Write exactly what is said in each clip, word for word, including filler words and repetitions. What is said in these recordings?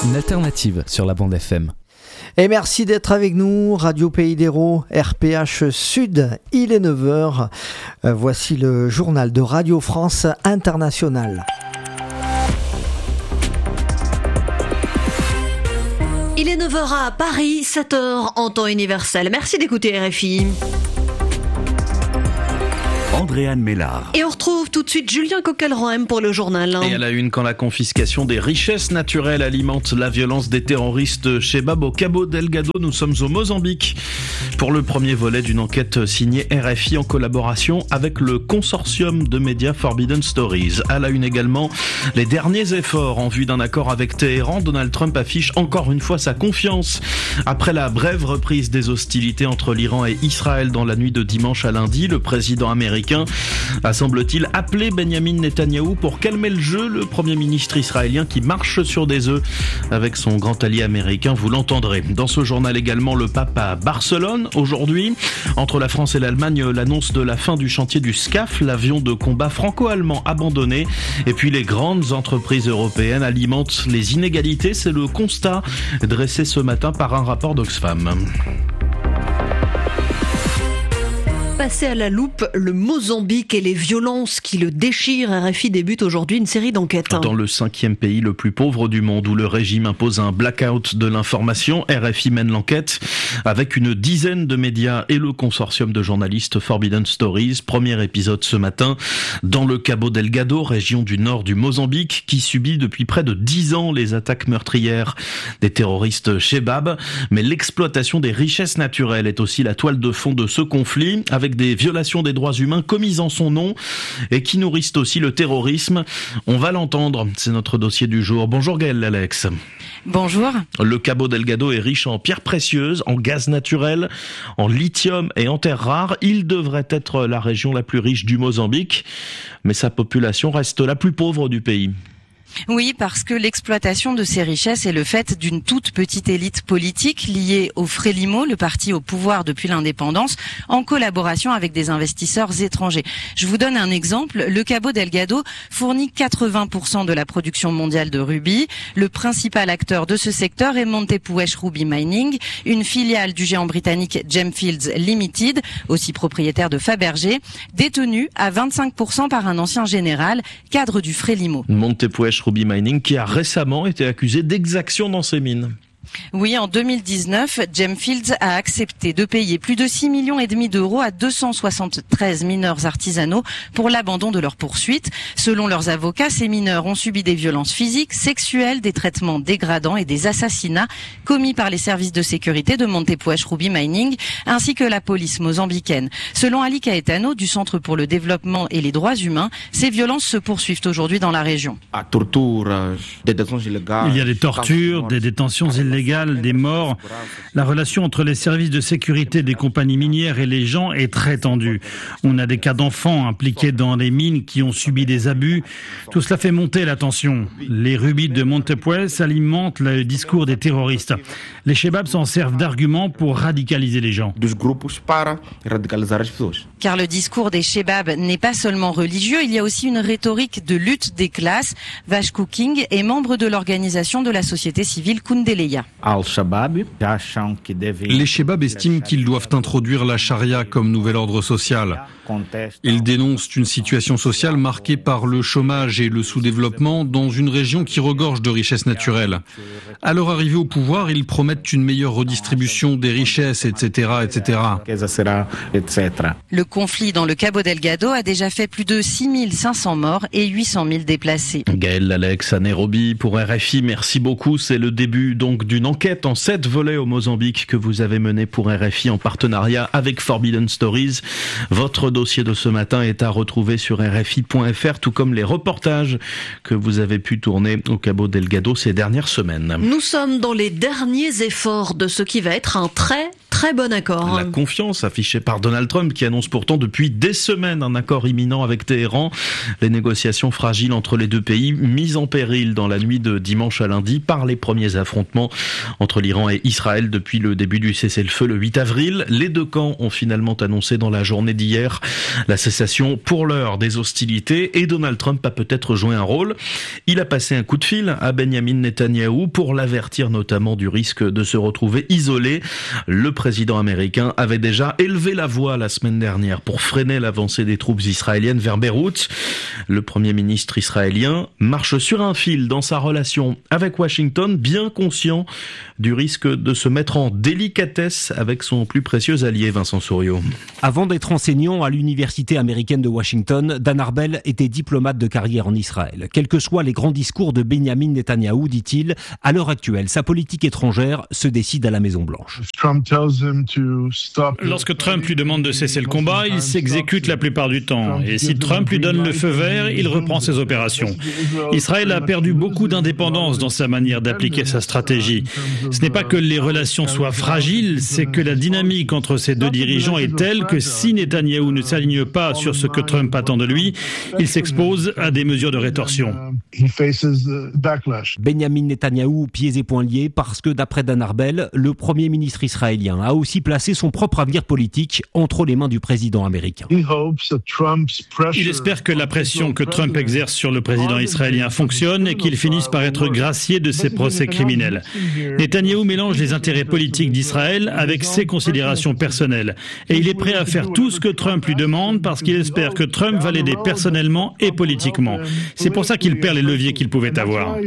une alternative sur la bande F M. Et merci d'être avec nous, Radio Pays d'Hérault, R P H Sud, il est neuf heures. Euh, voici le journal de Radio France Internationale. Il est neuf heures à Paris, sept heures en temps universel. Merci d'écouter R F I. Andréane Mélard. Et on retrouve tout de suite Julien Coquelroem pour le journal. Et à la une, quand la confiscation des richesses naturelles alimente la violence des terroristes Chebab au Cabo Delgado, nous sommes au Mozambique pour le premier volet d'une enquête signée R F I en collaboration avec le consortium de médias Forbidden Stories. À la une également, les derniers efforts en vue d'un accord avec Téhéran. Donald Trump affiche encore une fois sa confiance. Après la brève reprise des hostilités entre l'Iran et Israël dans la nuit de dimanche à lundi, le président américain a, semble-t-il, appelé Benjamin Netanyahou pour calmer le jeu. Le Premier ministre israélien qui marche sur des œufs avec son grand allié américain, vous l'entendrez. Dans ce journal également, le pape à Barcelone. Aujourd'hui, entre la France et l'Allemagne, l'annonce de la fin du chantier du SCAF, l'avion de combat franco-allemand abandonné. Et puis les grandes entreprises européennes alimentent les inégalités. C'est le constat dressé ce matin par un rapport d'Oxfam. Passer à la loupe, le Mozambique et les violences qui le déchirent. R F I débute aujourd'hui une série d'enquêtes. Dans le cinquième pays le plus pauvre du monde où le régime impose un blackout de l'information, R F I mène l'enquête avec une dizaine de médias et le consortium de journalistes Forbidden Stories. Premier épisode ce matin dans le Cabo Delgado, région du nord du Mozambique, qui subit depuis près de dix ans les attaques meurtrières des terroristes Chebab. Mais l'exploitation des richesses naturelles est aussi la toile de fond de ce conflit, avec des violations des droits humains commises en son nom et qui nourrissent aussi le terrorisme. On va l'entendre, c'est notre dossier du jour. Bonjour Gaëlle Alex. Bonjour. Le Cabo Delgado est riche en pierres précieuses, en gaz naturel, en lithium et en terres rares. Il devrait être la région la plus riche du Mozambique, mais sa population reste la plus pauvre du pays. Oui, parce que l'exploitation de ces richesses est le fait d'une toute petite élite politique liée au Frelimo, le parti au pouvoir depuis l'indépendance, en collaboration avec des investisseurs étrangers. Je vous donne un exemple. Le Cabo Delgado fournit quatre-vingts pour cent de la production mondiale de rubis. Le principal acteur de ce secteur est Montepuez Ruby Mining, une filiale du géant britannique Gemfields Limited, aussi propriétaire de Fabergé, détenue à vingt-cinq pour cent par un ancien général, cadre du Frelimo. Montepuez Ruby Mining qui a récemment été accusé d'exaction dans ses mines. Oui, en deux mille dix-neuf, Gemfields a accepté de payer plus de six virgule cinq millions d'euros à deux cent soixante-treize mineurs artisanaux pour l'abandon de leurs poursuites. Selon leurs avocats, ces mineurs ont subi des violences physiques, sexuelles, des traitements dégradants et des assassinats commis par les services de sécurité de Montepuez Ruby Mining ainsi que la police mozambicaine. Selon Ali Caetano du Centre pour le développement et les droits humains, ces violences se poursuivent aujourd'hui dans la région. Il y a des tortures, des détentions illégales, des morts. La relation entre les services de sécurité des compagnies minières et les gens est très tendue. On a des cas d'enfants impliqués dans des mines qui ont subi des abus. Tout cela fait monter la tension. Les rubis de Montepuez alimentent le discours des terroristes. Les Chebabs s'en servent d'argument pour radicaliser les gens. Car le discours des Chebabs n'est pas seulement religieux, il y a aussi une rhétorique de lutte des classes. Vache Cooking est membre de l'organisation de la société civile Kundeleya. Les Chebabs estiment qu'ils doivent introduire la charia comme nouvel ordre social. Ils dénoncent une situation sociale marquée par le chômage et le sous-développement dans une région qui regorge de richesses naturelles. À leur arrivée au pouvoir, ils promettent une meilleure redistribution des richesses, et cetera, et cetera. Le conflit dans le Cabo Delgado a déjà fait plus de six mille cinq cents morts et huit cent mille déplacés. Gaëlle Alex à Nairobi pour R F I, merci beaucoup. C'est le début donc d'une enquête en sept volets au Mozambique que vous avez menée pour R F I en partenariat avec Forbidden Stories. Votre dossier de ce matin est à retrouver sur R F I point F R, tout comme les reportages que vous avez pu tourner au Cabo Delgado ces dernières semaines. Nous sommes dans les derniers efforts de ce qui va être un très très très bon accord. La confiance affichée par Donald Trump qui annonce pourtant depuis des semaines un accord imminent avec Téhéran. Les négociations fragiles entre les deux pays mises en péril dans la nuit de dimanche à lundi par les premiers affrontements entre l'Iran et Israël depuis le début du cessez-le-feu le huit avril. Les deux camps ont finalement annoncé dans la journée d'hier la cessation pour l'heure des hostilités et Donald Trump a peut-être joué un rôle. Il a passé un coup de fil à Benyamin Netanyahou pour l'avertir notamment du risque de se retrouver isolé. Le président américain avait déjà élevé la voix la semaine dernière pour freiner l'avancée des troupes israéliennes vers Beyrouth. Le premier ministre israélien marche sur un fil dans sa relation avec Washington, bien conscient du risque de se mettre en délicatesse avec son plus précieux allié, Vincent Souriau. Avant d'être enseignant à l'université américaine de Washington, Dan Arbel était diplomate de carrière en Israël. Quels que soient les grands discours de Benyamin Netanyahou, dit-il, à l'heure actuelle, sa politique étrangère se décide à la Maison-Blanche. Lorsque Trump lui demande de cesser le combat, il s'exécute la plupart du temps. Et si Trump lui donne le feu vert, il reprend ses opérations. Israël a perdu beaucoup d'indépendance dans sa manière d'appliquer sa stratégie. Ce n'est pas que les relations soient fragiles, c'est que la dynamique entre ces deux dirigeants est telle que si Netanyahou ne s'aligne pas sur ce que Trump attend de lui, il s'expose à des mesures de rétorsion. Benyamin Netanyahou, pieds et poings liés, parce que d'après Dan Arbel, le premier ministre israélien a aussi placé son propre avenir politique entre les mains du président américain. Il espère que la pression que Trump exerce sur le président israélien fonctionne et qu'il finisse par être gracié de ses procès criminels. Netanyahou mélange les intérêts politiques d'Israël avec ses considérations personnelles. Et il est prêt à faire tout ce que Trump lui demande parce qu'il espère que Trump va l'aider personnellement et politiquement. C'est pour ça qu'il perd les leviers qu'il pouvait avoir.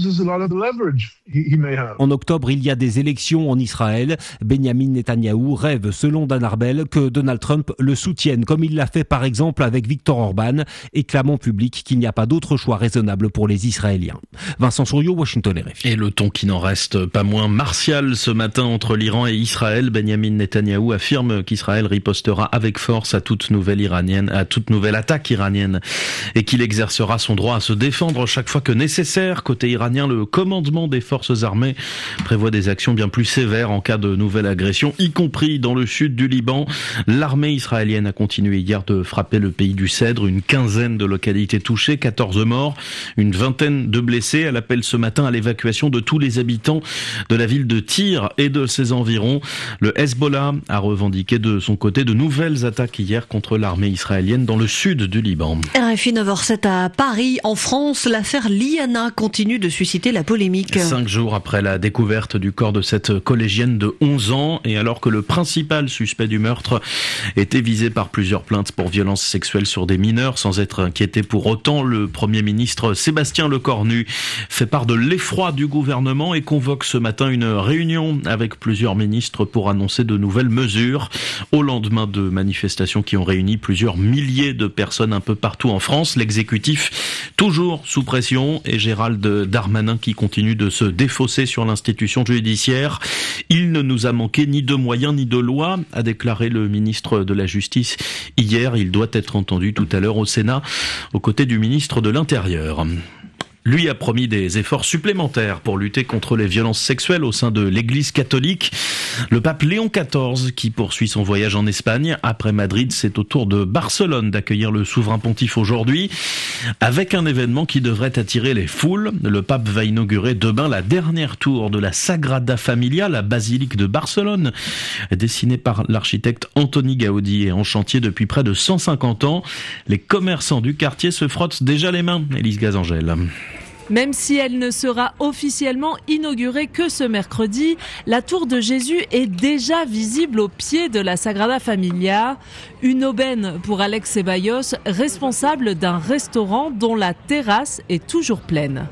En octobre, il y a des élections en Israël. Benyamin Netanyahou rêve, selon Dan Arbel, que Donald Trump le soutienne, comme il l'a fait par exemple avec Viktor Orban, et clame en public qu'il n'y a pas d'autre choix raisonnable pour les Israéliens. Vincent Souriau, Washington R F I. Et le ton qui n'en reste pas moins martial ce matin entre l'Iran et Israël. Benyamin Netanyahou affirme qu'Israël ripostera avec force à toute nouvelle iranienne, à toute nouvelle attaque iranienne et qu'il exercera son droit à se défendre chaque fois que nécessaire. Côté iranien, le commandement des forces armées prévoit des actions bien plus sévères en cas de nouvelle agression, y compris dans le sud du Liban. L'armée israélienne a continué hier de frapper le pays du Cèdre. Une quinzaine de localités touchées, quatorze morts, une vingtaine de blessés. Elle appelle ce matin à l'évacuation de tous les habitants de la ville de Tyr et de ses environs. Le Hezbollah a revendiqué de son côté de nouvelles attaques hier contre l'armée israélienne dans le sud du Liban. R F I neuf heures sept à Paris, en France, l'affaire Liana continue de susciter la polémique. Cinq jours après la découverte du corps de cette collégienne de onze ans et alors que le principal suspect du meurtre était visé par plusieurs plaintes pour violences sexuelles sur des mineurs sans être inquiété pour autant, le Premier ministre Sébastien Lecornu fait part de l'effroi du gouvernement et convoque ce matin une réunion avec plusieurs ministres pour annoncer de nouvelles mesures au lendemain de manifestations qui ont réuni plusieurs milliers de personnes un peu partout en France. L'exécutif toujours sous pression et Gérald Darmanin qui continue de se défausser sur l'institution judiciaire. Il ne nous a manqué ni de moyens ni de loi, a déclaré le ministre de la Justice hier. Il doit être entendu tout à l'heure au Sénat aux côtés du ministre de l'Intérieur. Lui a promis des efforts supplémentaires pour lutter contre les violences sexuelles au sein de l'Église catholique. Le pape Léon quatorze, qui poursuit son voyage en Espagne, après Madrid, c'est au tour de Barcelone d'accueillir le souverain pontife aujourd'hui, avec un événement qui devrait attirer les foules. Le pape va inaugurer demain la dernière tour de la Sagrada Familia, la basilique de Barcelone, dessinée par l'architecte Antoni Gaudi et en chantier depuis près de cent cinquante ans. Les commerçants du quartier se frottent déjà les mains. Élise Gazangel. Même si elle ne sera officiellement inaugurée que ce mercredi, la tour de Jésus est déjà visible au pied de la Sagrada Familia. Une aubaine pour Alex Ceballos, responsable d'un restaurant dont la terrasse est toujours pleine.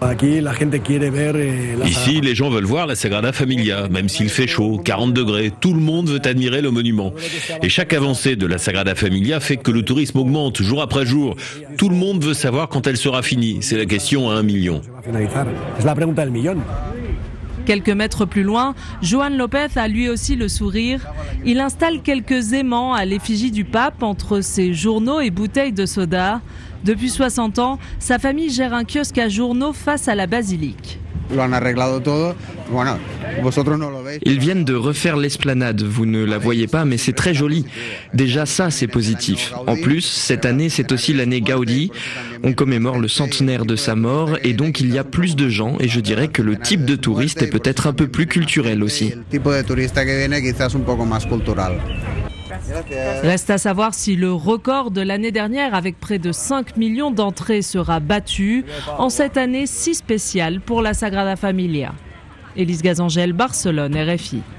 Ici, les gens veulent voir la Sagrada Familia, même s'il fait chaud, quarante degrés. Tout le monde veut admirer le monument. Et chaque avancée de la Sagrada Familia fait que le tourisme augmente jour après jour. Tout le monde veut savoir quand elle sera finie. C'est la question à un million. Quelques mètres plus loin, Joan Lopez a lui aussi le sourire. Il installe quelques aimants à l'effigie du pape entre ses journaux et bouteilles de soda. Depuis soixante ans, sa famille gère un kiosque à journaux face à la basilique. Ils viennent de refaire l'esplanade, vous ne la voyez pas, mais c'est très joli. Déjà ça, c'est positif. En plus, cette année, c'est aussi l'année Gaudi. On commémore le centenaire de sa mort et donc il y a plus de gens et je dirais que le type de touriste est peut-être un peu plus culturel aussi. Reste à savoir si le record de l'année dernière, avec près de cinq millions d'entrées, sera battu en cette année si spéciale pour la Sagrada Familia. Élise Gazangel, Barcelone, R F I.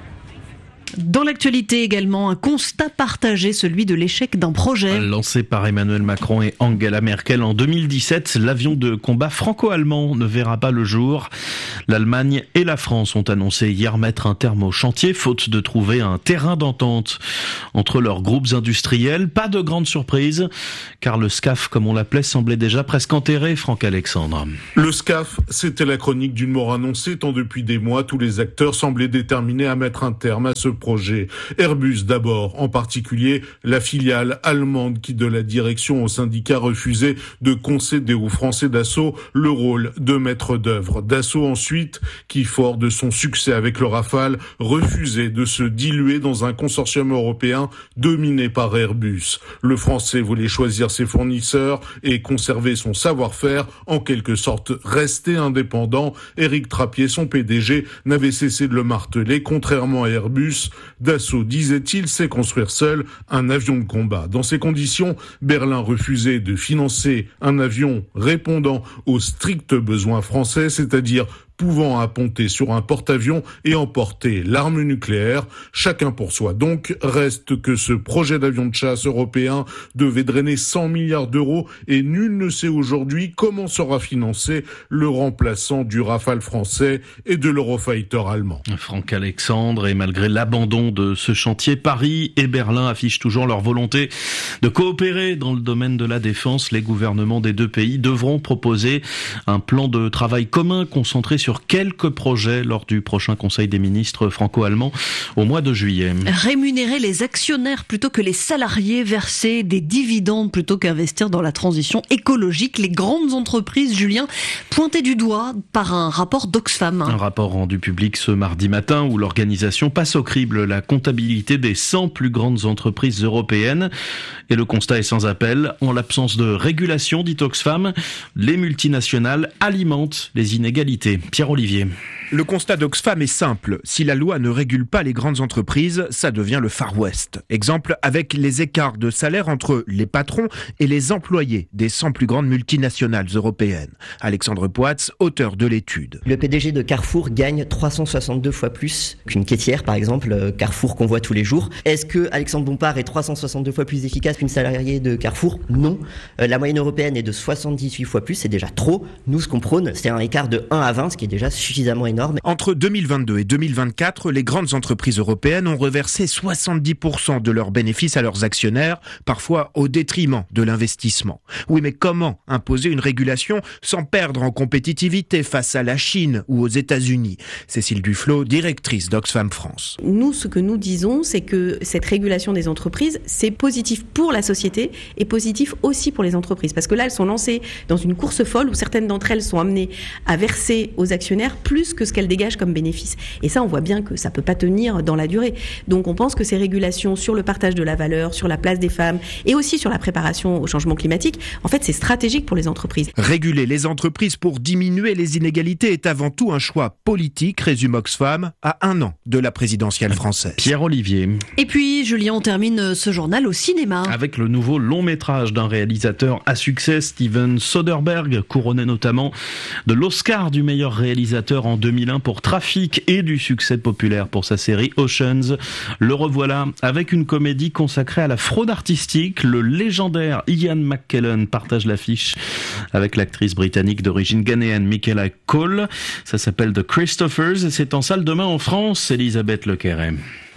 Dans l'actualité également, un constat partagé, celui de l'échec d'un projet. Lancé par Emmanuel Macron et Angela Merkel en deux mille dix-sept, l'avion de combat franco-allemand ne verra pas le jour. L'Allemagne et la France ont annoncé hier mettre un terme au chantier, faute de trouver un terrain d'entente entre leurs groupes industriels. Pas de grande surprise, car le SCAF, comme on l'appelait, semblait déjà presque enterré, Franck Alexandre. Le SCAF, c'était la chronique d'une mort annoncée, tant depuis des mois, tous les acteurs semblaient déterminés à mettre un terme à ce projet. Airbus d'abord, en particulier la filiale allemande qui de la direction au syndicat refusait de concéder aux Français Dassault le rôle de maître d'œuvre. Dassault ensuite, qui fort de son succès avec le Rafale, refusait de se diluer dans un consortium européen dominé par Airbus. Le Français voulait choisir ses fournisseurs et conserver son savoir-faire, en quelque sorte rester indépendant. Éric Trappier, son P D G, n'avait cessé de le marteler. Contrairement à Airbus, Dassault, disait-il, sait construire seul un avion de combat. Dans ces conditions, Berlin refusait de financer un avion répondant aux stricts besoins français, c'est-à-dire pouvant apponter sur un porte-avions et emporter l'arme nucléaire. Chacun pour soi. Donc, reste que ce projet d'avion de chasse européen devait drainer cent milliards d'euros et nul ne sait aujourd'hui comment sera financé le remplaçant du Rafale français et de l'Eurofighter allemand. Franck Alexandre, et malgré l'abandon de ce chantier, Paris et Berlin affichent toujours leur volonté de coopérer dans le domaine de la défense. Les gouvernements des deux pays devront proposer un plan de travail commun concentré sur quelques projets lors du prochain Conseil des ministres franco-allemands au mois de juillet. Rémunérer les actionnaires plutôt que les salariés, verser des dividendes plutôt qu'investir dans la transition écologique. Les grandes entreprises, Julien, pointées du doigt par un rapport d'Oxfam. Un rapport rendu public ce mardi matin où l'organisation passe au crible la comptabilité des cent plus grandes entreprises européennes. Et le constat est sans appel. En l'absence de régulation, dit Oxfam, les multinationales alimentent les inégalités. Pierre Olivier. Le constat d'Oxfam est simple. Si la loi ne régule pas les grandes entreprises, ça devient le Far West. Exemple avec les écarts de salaire entre les patrons et les employés des cent plus grandes multinationales européennes. Alexandre Poitz, auteur de l'étude. Le P D G de Carrefour gagne trois cent soixante-deux fois plus qu'une quêtière, par exemple, Carrefour qu'on voit tous les jours. Est-ce que Alexandre Bompard est trois cent soixante-deux fois plus efficace qu'une salariée de Carrefour ? Non. Euh, la moyenne européenne est de soixante-dix-huit fois plus, c'est déjà trop. Nous, ce qu'on prône, c'est un écart de un à vingt, ce qui est déjà suffisamment énorme. Entre deux mille vingt-deux et deux mille vingt-quatre, les grandes entreprises européennes ont reversé soixante-dix pour cent de leurs bénéfices à leurs actionnaires, parfois au détriment de l'investissement. Oui, mais comment imposer une régulation sans perdre en compétitivité face à la Chine ou aux États-Unis ? Cécile Duflot, directrice d'Oxfam France. Nous, ce que nous disons, c'est que cette régulation des entreprises, c'est positif pour la société et positif aussi pour les entreprises. Parce que là, elles sont lancées dans une course folle où certaines d'entre elles sont amenées à verser aux actionnaires plus que ce qu'elles dégagent comme bénéfice. Et ça, on voit bien que ça ne peut pas tenir dans la durée. Donc on pense que ces régulations sur le partage de la valeur, sur la place des femmes et aussi sur la préparation au changement climatique, en fait, c'est stratégique pour les entreprises. Réguler les entreprises pour diminuer les inégalités est avant tout un choix politique, résume Oxfam, à un an de la présidentielle française. Pierre Olivier. Et puis, Julien, on termine ce journal au cinéma. Avec le nouveau long métrage d'un réalisateur à succès, Steven Soderbergh, couronné notamment de l'Oscar du meilleur réalisateur en deux mille un pour Trafic et du succès populaire pour sa série Oceans. Le revoilà avec une comédie consacrée à la fraude artistique. Le légendaire Ian McKellen partage l'affiche avec l'actrice britannique d'origine ghanéenne Michaela Cole. Ça s'appelle The Christophers et c'est en salle demain en France. Elisabeth Lequeret.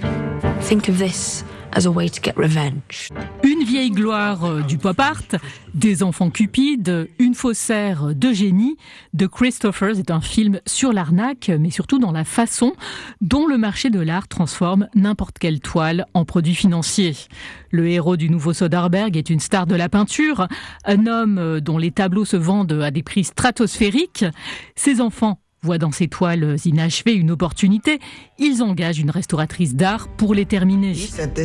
Think of this as a way to get revenge. Une vieille gloire du pop art, des enfants cupides, une faussaire de génie. The Christophers est un film sur l'arnaque, mais surtout dans la façon dont le marché de l'art transforme n'importe quelle toile en produit financier. Le héros du nouveau Soderbergh est une star de la peinture, un homme dont les tableaux se vendent à des prix stratosphériques. Ses enfants voient dans ces toiles inachevées une opportunité. Ils engagent une restauratrice d'art pour les terminer.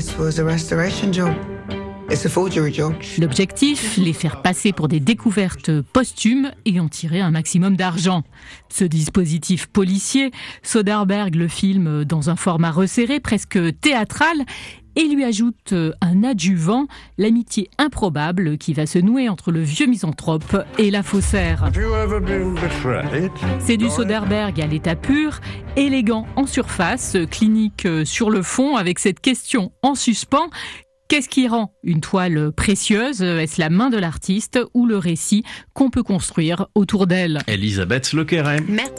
L'objectif, les faire passer pour des découvertes posthumes et en tirer un maximum d'argent. Ce dispositif policier, Soderbergh le filme dans un format resserré, presque théâtral, et lui ajoute un adjuvant, l'amitié improbable qui va se nouer entre le vieux misanthrope et la faussaire. C'est du Soderbergh à l'état pur, élégant en surface, clinique sur le fond, avec cette question en suspens. Qu'est-ce qui rend une toile précieuse ? Est-ce la main de l'artiste ou le récit qu'on peut construire autour d'elle ? Elisabeth Lequeret. Merci.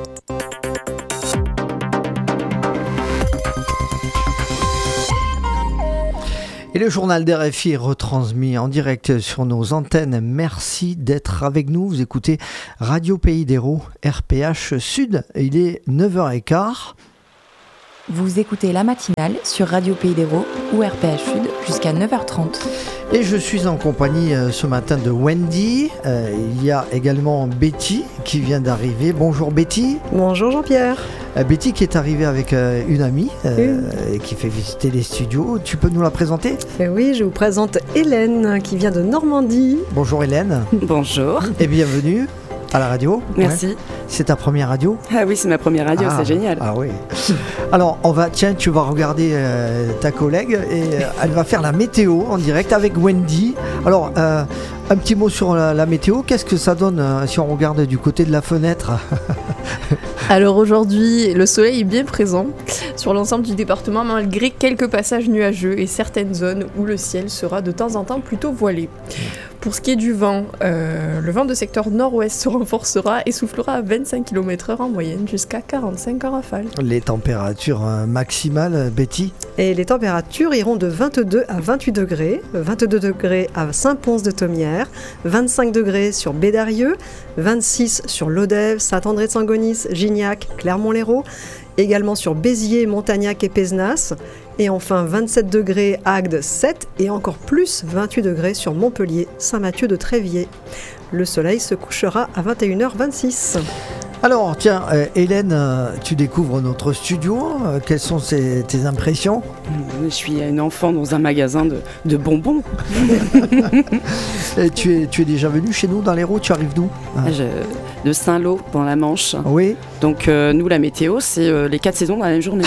Et le journal d'R F I est retransmis en direct sur nos antennes. Merci d'être avec nous. Vous écoutez Radio Pays d'Hérault, R P H Sud. Il est neuf heures quinze. Vous écoutez la matinale sur Radio Pays d'Hérault ou R P H Sud jusqu'à neuf heures trente. Et je suis en compagnie euh, ce matin de Wendy. Euh, il y a également Betty qui vient d'arriver. Bonjour Betty. Bonjour Jean-Pierre. Euh, Betty qui est arrivée avec euh, une amie euh, oui. et qui fait visiter les studios. Tu peux nous la présenter ? Et oui, je vous présente Hélène qui vient de Normandie. Bonjour Hélène. Bonjour. Et bienvenue à la radio. Merci. Ouais. C'est ta première radio ? Ah oui, c'est ma première radio, ah, c'est génial. Ah oui. Alors, on va, tiens, tu vas regarder euh, ta collègue et euh, elle va faire la météo en direct avec Wendy. Alors, euh, un petit mot sur la, la météo. Qu'est-ce que ça donne euh, si on regarde du côté de la fenêtre ? Alors aujourd'hui, le soleil est bien présent sur l'ensemble du département, malgré quelques passages nuageux et certaines zones où le ciel sera de temps en temps plutôt voilé. Pour ce qui est du vent, euh, le vent de secteur nord-ouest se renforcera et soufflera à vingt-cinq kilomètres heure en moyenne jusqu'à quarante-cinq en rafale. Les températures euh, maximales, Betty ? Et les températures iront de vingt-deux à vingt-huit degrés, vingt-deux degrés à Saint-Pons-de-Thomières, vingt-cinq degrés sur Bédarieux, vingt-six sur Lodève, Saint-André-de-Sangonis, Gignac, Clermont-Lérault, également sur Béziers, Montagnac et Pézenas, et enfin vingt-sept degrés à Agde sept et encore plus vingt-huit degrés sur Montpellier, Saint-Mathieu-de-Tréviers. Le soleil se couchera à vingt et une heures vingt-six. Alors, tiens, euh, Hélène, euh, tu découvres notre studio. Euh, quelles sont ces, tes impressions ? Je suis une enfant dans un magasin de, de bonbons. Et tu, es, tu es déjà venue chez nous dans l'Hérault ? Tu arrives d'où ? ah. Je, De Saint-Lô, dans la Manche. Oui. Donc, euh, nous, la météo, c'est euh, les quatre saisons dans la même journée.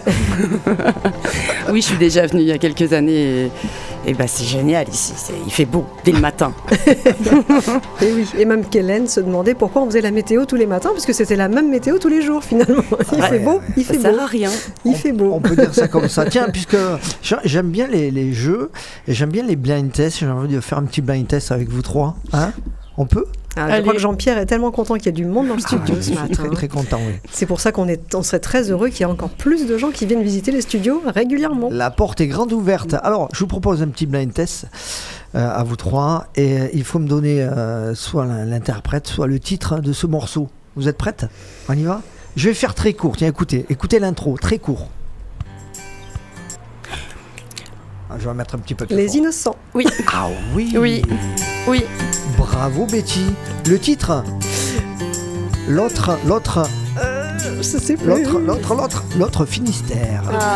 Oui, je suis déjà venue il y a quelques années. Et, et bah, c'est génial ici. C'est, il fait beau dès le matin. Et oui, et même qu'Hélène se demandait pourquoi on faisait la météo tous les matins, parce que c'était la même météo tous les jours finalement. Il ouais, fait beau, il fait ça beau. sert à rien. Il on, fait beau. On peut dire ça comme ça. Tiens, puisque j'aime bien les, les jeux et j'aime bien les blind tests, j'ai envie de faire un petit blind test avec vous trois. Hein ? On peut ? Ah, je crois que Jean-Pierre est tellement content qu'il y ait du monde dans le studio ah, ce matin. Je suis très, très content, oui. C'est pour ça qu'on est, on serait très heureux qu'il y ait encore plus de gens qui viennent visiter les studios régulièrement. La porte est grande ouverte. Alors, je vous propose un petit blind test euh, à vous trois. Et euh, il faut me donner euh, soit l'interprète, soit le titre de ce morceau. Vous êtes prêtes ? On y va ? Je vais faire très court. Tiens, écoutez, écoutez l'intro, très court. Ah, je vais mettre un petit peu de Les fort. Innocents. Oui. Ah oui. Oui. Oui. Bravo Betty. Le titre ? L'autre, l'autre. Euh, je sais plus. L'autre, l'autre, l'autre, l'autre Finistère. Ah.